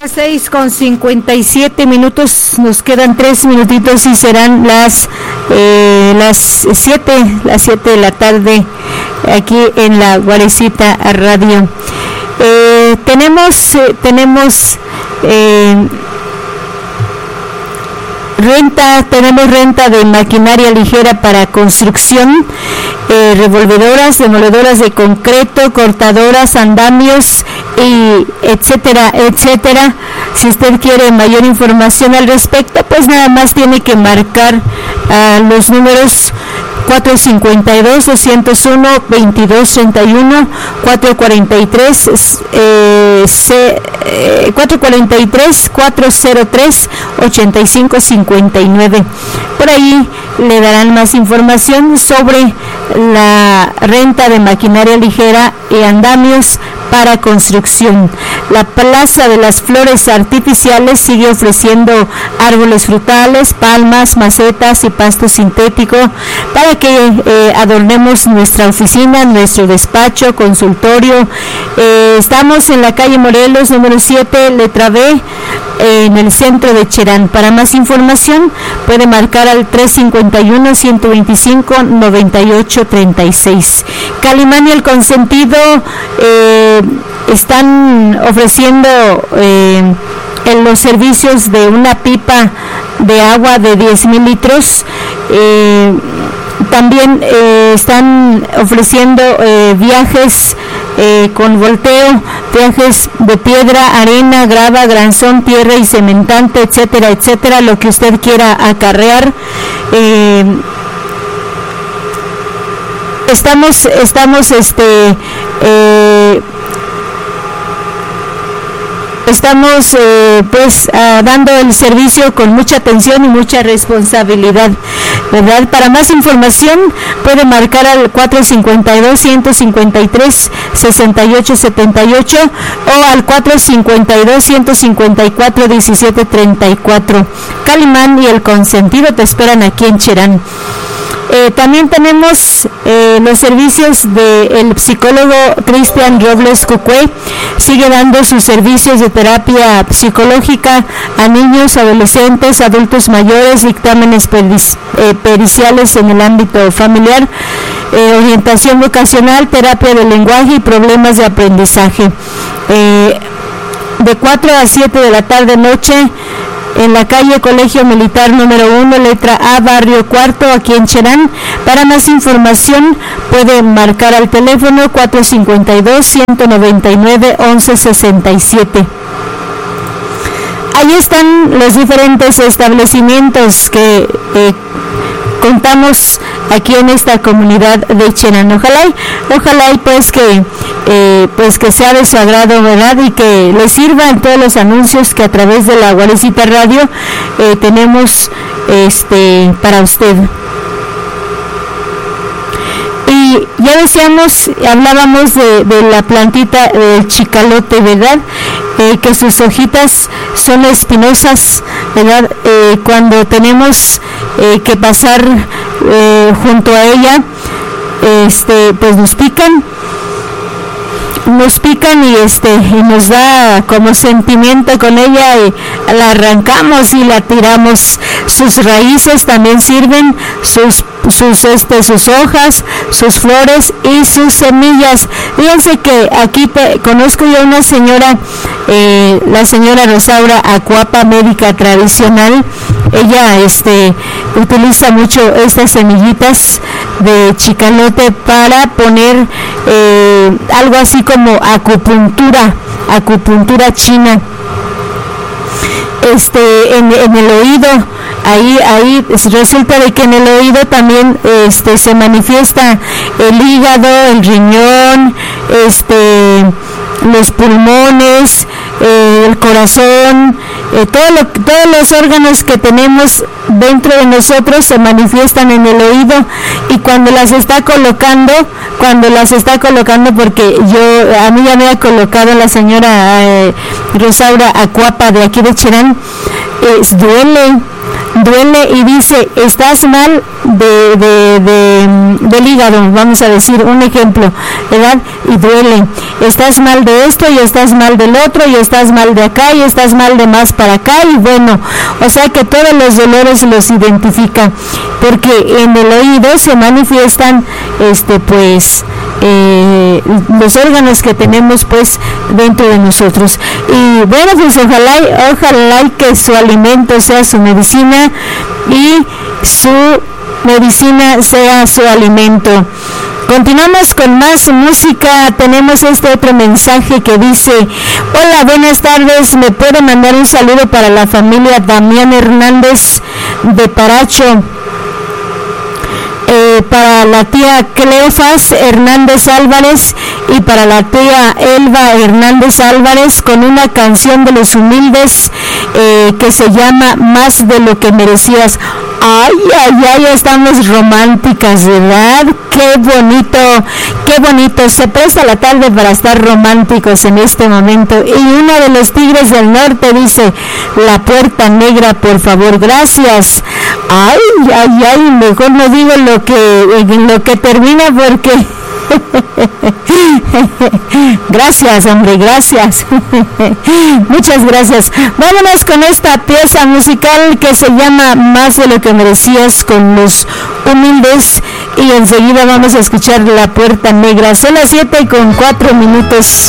6:57, nos quedan 3 minutitos y serán las 7 de la tarde aquí en la Guarecita Radio. Tenemos renta de maquinaria ligera para construcción, revolvedoras, demoledoras de concreto, cortadoras, andamios y etcétera. Si usted quiere mayor información al respecto, pues nada más tiene que marcar los números 452-201-2231, 443-403-8559. Por ahí le darán más información sobre la renta de maquinaria ligera y andamios para construcción. La Plaza de las Flores Artificiales sigue ofreciendo árboles frutales, palmas, macetas y pasto sintético para que adornemos nuestra oficina, nuestro despacho, consultorio. Estamos en la calle Morelos, número 7, letra B, en el centro de Cherán. Para más información puede marcar al 351-125-9836. Calimán y El Consentido están ofreciendo los servicios de una pipa de agua de 10,000 litros. También están ofreciendo viajes con volteo, viajes de piedra, arena, grava, granzón, tierra y cementante, etcétera, lo que usted quiera acarrear. Estamos dando el servicio con mucha atención y mucha responsabilidad, ¿verdad? Para más información puede marcar al 452-153-6878 o al 452-154-1734. Calimán y El Consentido te esperan aquí en Cherán. También tenemos los servicios del psicólogo Cristian Robles Cucue. Sigue dando sus servicios de terapia psicológica a niños, adolescentes, adultos mayores, dictámenes periciales en el ámbito familiar, orientación vocacional, terapia del lenguaje y problemas de aprendizaje. De 4 a 7 de la tarde noche, en la calle Colegio Militar número 1, letra A, barrio Cuarto, aquí en Cherán. Para más información puede marcar al teléfono 452-199-1167. Ahí están los diferentes establecimientos que contamos aquí en esta comunidad de Cherán. Ojalá que sea de su agrado, ¿verdad? Y que le sirvan todos los anuncios que a través de la Guarecita Radio tenemos para usted. Y ya hablábamos de la plantita del chicalote, ¿verdad? Que sus hojitas son espinosas, ¿verdad? Cuando tenemos que pasar junto a ella, pues nos pican y nos da como sentimiento con ella y la arrancamos y la tiramos. Sus raíces también sirven, sus hojas, sus flores y sus semillas. Fíjense que aquí conozco yo una señora, la señora Rosaura Acuapa, médica tradicional. Ella utiliza mucho estas semillitas de chicalote para poner algo así como acupuntura china en el oído. Ahí resulta de que en el oído también se manifiesta el hígado, el riñón, los pulmones, el corazón, todos los órganos que tenemos dentro de nosotros se manifiestan en el oído. Y cuando las está colocando, porque a mí ya me ha colocado la señora Rosaura Acuapa de aquí de Cherán, duele y dice, estás mal del hígado, vamos a decir un ejemplo, ¿verdad? Y duele, estás mal de esto y estás mal del otro y estás mal de acá y estás mal de más para acá, y bueno, o sea que todos los dolores los identifica, porque en el oído se manifiestan los órganos que tenemos pues dentro de nosotros. Y bueno, pues ojalá que su alimento sea su medicina y su medicina sea su alimento. Continuamos con más música. Tenemos este otro mensaje que dice: hola, buenas tardes, me puede mandar un saludo para la familia Damián Hernández de Paracho, para la tía Cleofas Hernández Álvarez y para la tía Elba Hernández Álvarez, con una canción de Los Humildes que se llama Más de lo que merecías. Ay, estamos románticas, ¿verdad? Qué bonito, se presta la tarde para estar románticos en este momento. Y uno de los Tigres del Norte dice: La Puerta Negra, por favor, gracias. Ay, mejor no digo lo que termina, porque gracias, hombre, gracias. Muchas gracias. Vámonos con esta pieza musical que se llama Más de lo que merecías, con Los Humildes, y enseguida vamos a escuchar La Puerta Negra. Son las 7:04.